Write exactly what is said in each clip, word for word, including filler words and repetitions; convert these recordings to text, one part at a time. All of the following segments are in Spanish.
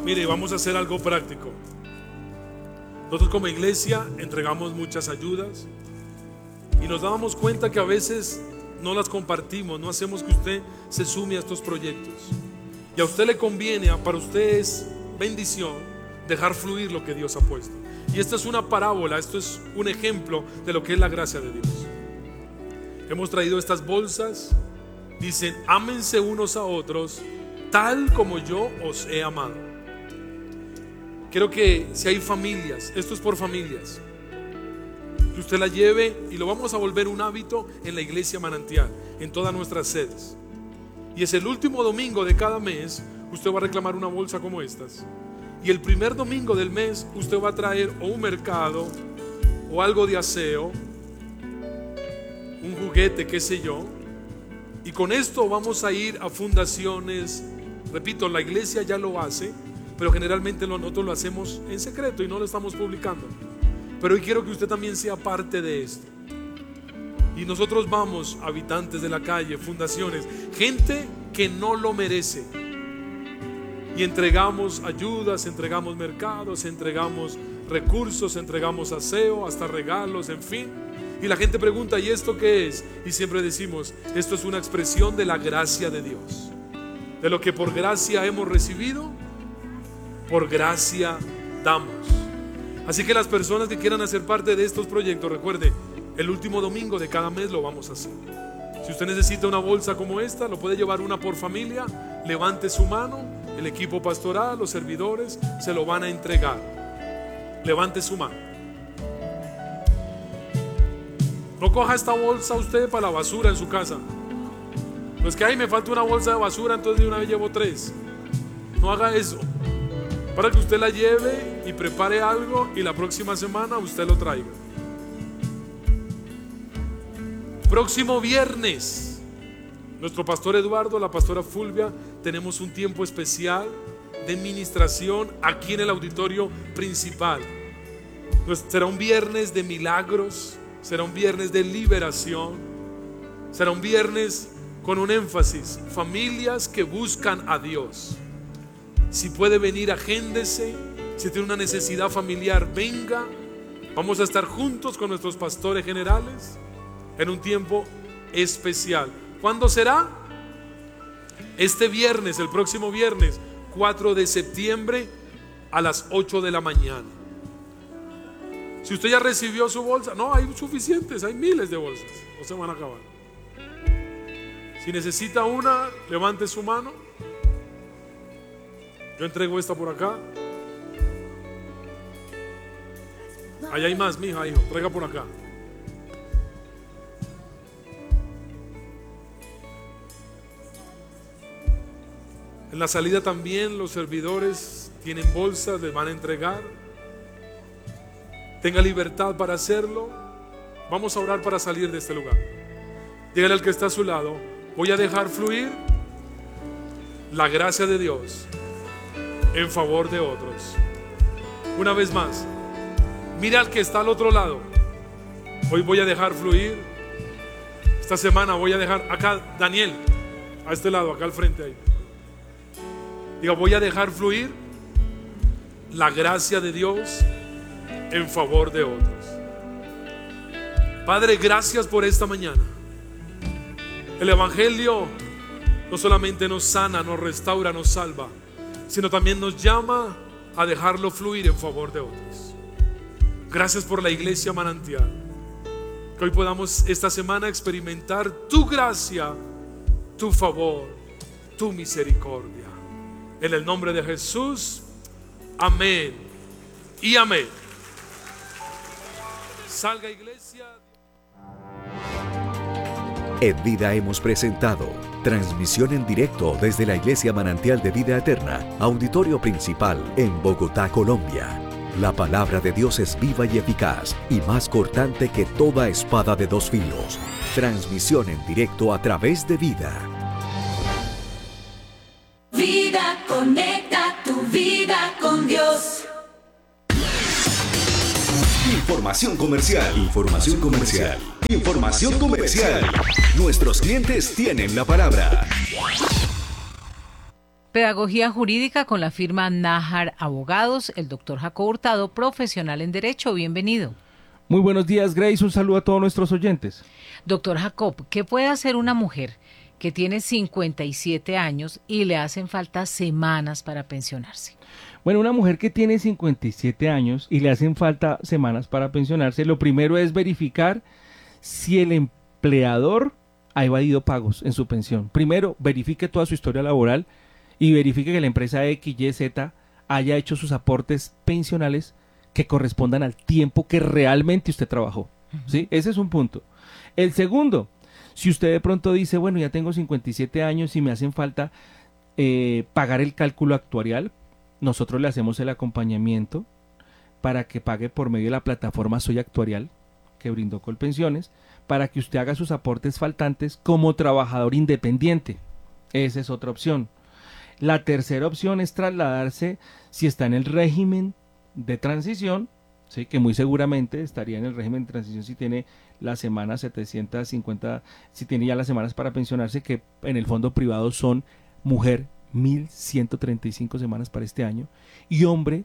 Mire, vamos a hacer algo práctico. Nosotros como iglesia entregamos muchas ayudas y nos dábamos cuenta que a veces no las compartimos, no hacemos que usted se sume a estos proyectos. Y a usted le conviene, para usted es bendición dejar fluir lo que Dios ha puesto. Y esta es una parábola, esto es un ejemplo de lo que es la gracia de Dios. Hemos traído estas bolsas, dicen: ámense unos a otros tal como yo os he amado. Quiero que, si hay familias, esto es por familias, que usted la lleve y lo vamos a volver un hábito en la iglesia Manantial, en todas nuestras sedes. Y es el último domingo de cada mes, usted va a reclamar una bolsa como estas. Y el primer domingo del mes usted va a traer o un mercado o algo de aseo, un juguete, qué sé yo. Y con esto vamos a ir a fundaciones. Repito, la iglesia ya lo hace, pero generalmente nosotros lo hacemos en secreto y no lo estamos publicando. Pero hoy quiero que usted también sea parte de esto. Y nosotros vamos, habitantes de la calle, fundaciones, gente que no lo merece, y entregamos ayudas, entregamos mercados, entregamos recursos, entregamos aseo, hasta regalos, en fin. Y la gente pregunta: ¿y esto qué es? Y siempre decimos: esto es una expresión de la gracia de Dios, de lo que por gracia hemos recibido, por gracia damos. Así que las personas que quieran hacer parte de estos proyectos, recuerde, el último domingo de cada mes lo vamos a hacer. Si usted necesita una bolsa como esta, lo puede llevar una por familia. Levante su mano, el equipo pastoral, los servidores se lo van a entregar. Levante su mano. No coja esta bolsa usted para la basura en su casa. No es que ahí me falta una bolsa de basura, entonces de una vez llevo tres. No haga eso. Para que usted la lleve y prepare algo y la próxima semana usted lo traiga. Próximo viernes, nuestro pastor Eduardo, la pastora Fulvia, tenemos un tiempo especial de ministración aquí en el auditorio principal. Pues será un viernes de milagros, será un viernes de liberación, será un viernes con un énfasis: familias que buscan a Dios. Si puede venir, agéndese. Si tiene una necesidad familiar, venga. Vamos a estar juntos con nuestros pastores generales en un tiempo especial. ¿Cuándo será? Este viernes, el próximo viernes, cuatro de septiembre, a las ocho de la mañana. Si usted ya recibió su bolsa, no, hay suficientes, hay miles de bolsas, no se van a acabar. Si necesita una, levante su mano. Yo entrego esta por acá. Allá hay más, mija, hijo, traiga por acá. En la salida también los servidores tienen bolsas, les van a entregar. Tenga libertad para hacerlo. Vamos a orar para salir de este lugar. Dígale al que está a su lado: voy a dejar fluir la gracia de Dios en favor de otros. Una vez más, mira al que está al otro lado: hoy voy a dejar fluir. Esta semana voy a dejar, acá Daniel, a este lado, acá al frente ahí. Diga: voy a dejar fluir la gracia de Dios en favor de otros. Padre, gracias por esta mañana. El Evangelio no solamente nos sana, nos restaura, nos salva, sino también nos llama a dejarlo fluir en favor de otros. Gracias por la iglesia Manantial. Que hoy podamos esta semana experimentar tu gracia, tu favor, tu misericordia. En el nombre de Jesús, amén y amén. Salga, iglesia. En Vida hemos presentado transmisión en directo desde la Iglesia Manantial de Vida Eterna, auditorio principal en Bogotá, Colombia. La palabra de Dios es viva y eficaz y más cortante que toda espada de dos filos. Transmisión en directo a través de Vida. Vida, conecta tu vida con Dios. Información comercial. Información comercial. Información comercial. Nuestros clientes tienen la palabra. Pedagogía Jurídica con la firma Nájar Abogados, el doctor Jacob Hurtado, profesional en Derecho. Bienvenido. Muy buenos días, Grace. Un saludo a todos nuestros oyentes. Doctor Jacob, ¿qué puede hacer una mujer que tiene cincuenta y siete años y le hacen falta semanas para pensionarse? Bueno, una mujer que tiene cincuenta y siete años y le hacen falta semanas para pensionarse, lo primero es verificar si el empleador ha evadido pagos en su pensión. Primero, verifique toda su historia laboral y verifique que la empresa X, Y, Z haya hecho sus aportes pensionales que correspondan al tiempo que realmente usted trabajó. Uh-huh. ¿Sí? Ese es un punto. El segundo, si usted de pronto dice, bueno, ya tengo cincuenta y siete años y me hacen falta eh, pagar el cálculo actuarial, nosotros le hacemos el acompañamiento para que pague por medio de la plataforma Soy Actuarial que brindó Colpensiones, para que usted haga sus aportes faltantes como trabajador independiente. Esa es otra opción. La tercera opción es trasladarse, si está en el régimen de transición, ¿sí? Que muy seguramente estaría en el régimen de transición si tiene las semanas setecientas cincuenta, si tiene ya las semanas para pensionarse, que en el fondo privado son mujer mil ciento treinta y cinco semanas para este año y hombre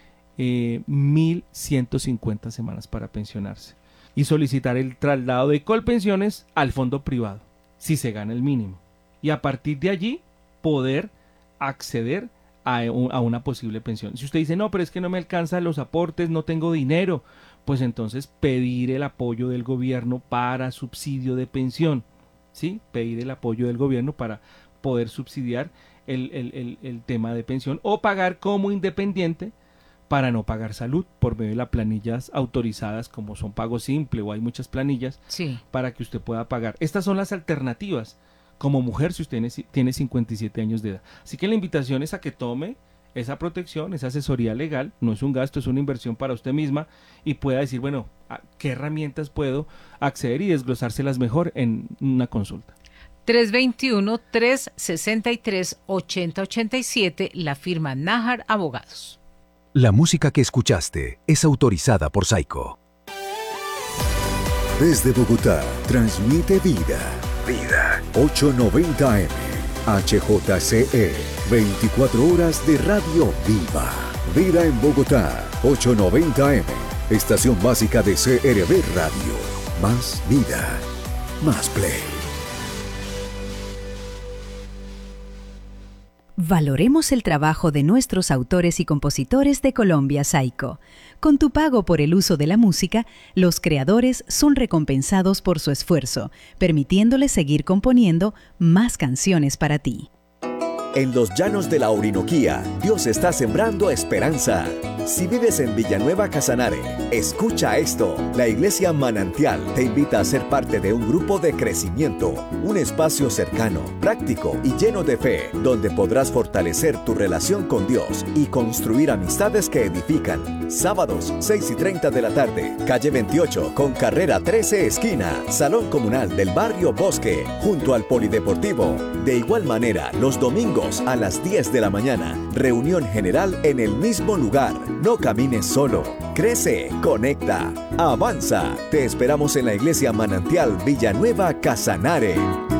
eh, mil ciento cincuenta semanas para pensionarse, y solicitar el traslado de Colpensiones al fondo privado si se gana el mínimo, y a partir de allí poder acceder a, un, a una posible pensión. Si usted dice, no, pero es que no me alcanzan los aportes, no tengo dinero, pues entonces pedir el apoyo del gobierno para subsidio de pensión, ¿sí? Pedir el apoyo del gobierno para poder subsidiar el, el, el, el tema de pensión, o pagar como independiente para no pagar salud por medio de las planillas autorizadas, como son Pago Simple o hay muchas planillas, sí, para que usted pueda pagar. Estas son las alternativas como mujer si usted tiene cincuenta y siete años de edad. Así que la invitación es a que tome esa protección, esa asesoría legal, no es un gasto, es una inversión para usted misma, y pueda decir, bueno, ¿a qué herramientas puedo acceder y desglosárselas mejor en una consulta? tres veintiuno, trescientos sesenta y tres, ochenta ochenta y siete, la firma Nájar Abogados. La música que escuchaste es autorizada por Saico. Desde Bogotá, transmite Vida. Vida. ochocientos noventa eme. H J C E. veinticuatro horas de radio viva. Vida en Bogotá. ochocientos noventa eme. Estación básica de C R V Radio. Más vida. Más play. Valoremos el trabajo de nuestros autores y compositores de Colombia, Saico. Con tu pago por el uso de la música, los creadores son recompensados por su esfuerzo, permitiéndoles seguir componiendo más canciones para ti. En los llanos de la Orinoquía, Dios está sembrando esperanza. Si vives en Villanueva Casanare, escucha esto. La Iglesia Manantial te invita a ser parte de un grupo de crecimiento, un espacio cercano, práctico y lleno de fe, donde podrás fortalecer tu relación con Dios y construir amistades que edifican. Sábados, seis y treinta de la tarde, calle veintiocho con carrera trece esquina, Salón Comunal del Barrio Bosque, junto al Polideportivo. De igual manera, los domingos a las diez de la mañana, reunión general en el mismo lugar. No camines solo, crece, conecta, avanza. Te esperamos en la Iglesia Manantial Villanueva Casanare.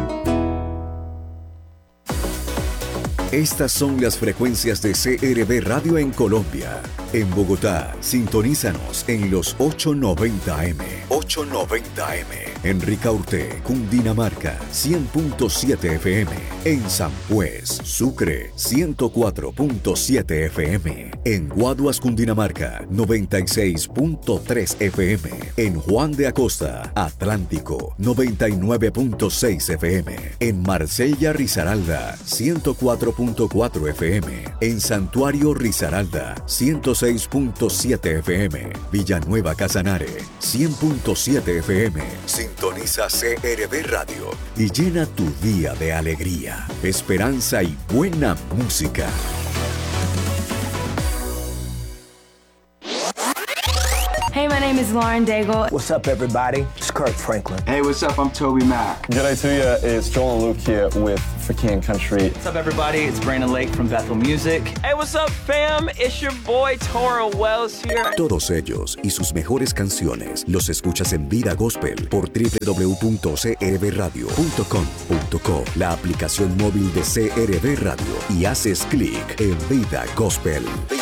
Estas son las frecuencias de C R V Radio en Colombia. En Bogotá, sintonízanos en los ochocientos noventa eme. ochocientos noventa eme. En Ricaurte, Cundinamarca, cien punto siete F M. En San Juez, Sucre, ciento cuatro punto siete F M. En Guaduas, Cundinamarca, noventa y seis punto tres F M. En Juan de Acosta, Atlántico, noventa y nueve punto seis F M. En Marsella, Risaralda, ciento cuatro punto cuatro F M. En Santuario Risaralda, ciento seis punto siete F M. Villanueva Casanare, cien punto siete F M. Sintoniza C R V Radio y llena tu día de alegría, esperanza y buena música. Hey, my name is Lauren Daigle. What's up, everybody? It's Kirk Franklin. Hey, what's up? I'm Toby Mac. G'day to you. It's Joel and Luke here with African country. What's up, everybody? It's Brandon Lake from Bethel Music. Hey, what's up, fam? It's your boy Toro Wells here. Todos ellos y sus mejores canciones los escuchas en Vida Gospel por doble u doble u doble u punto c r v radio punto com punto co, la aplicación móvil de C R V Radio, y haces clic en Vida Gospel.